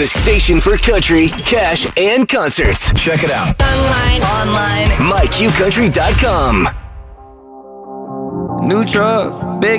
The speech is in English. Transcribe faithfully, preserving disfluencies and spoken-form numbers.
the station for country, cash, and concerts. Check it out. Online. Online. my q country dot com. New truck, big